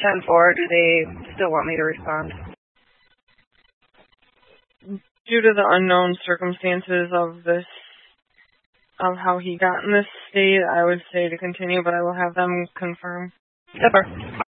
10-4. Do they still want me to respond? Due to the unknown circumstances of this, of how he got in this state, I would say to continue, but I will have them confirm. Super.